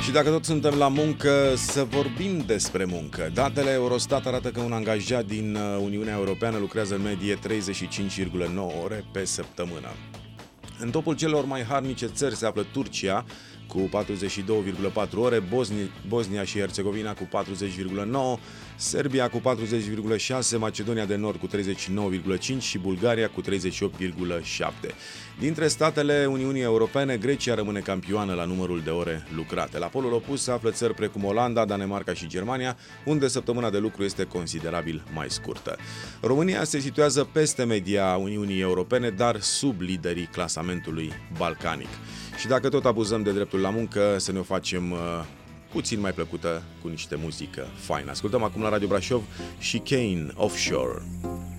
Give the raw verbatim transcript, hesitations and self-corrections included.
Și dacă tot suntem la muncă, să vorbim despre muncă. Datele Eurostat arată că un angajat din Uniunea Europeană lucrează în medie treizeci și cinci virgulă nouă ore pe săptămână. În topul celor mai harnice țări se află Turcia cu patruzeci și două virgulă patru ore, Bosnia, Bosnia și Herțegovina cu patruzeci virgulă nouă, Serbia cu patruzeci virgulă șase, Macedonia de Nord cu treizeci și nouă virgulă cinci și Bulgaria cu treizeci și opt virgulă șapte. Dintre statele Uniunii Europene, Grecia rămâne campioană la numărul de ore lucrate. La polul opus se află țări precum Olanda, Danemarca și Germania, unde săptămâna de lucru este considerabil mai scurtă. România se situează peste media Uniunii Europene, dar sub liderii clasamentului balcanic. Și dacă tot abuzăm de dreptul la muncă, să ne o facem uh, puțin mai plăcută cu niște muzică faină. Ascultăm acum la Radio Brașov și Kane Offshore.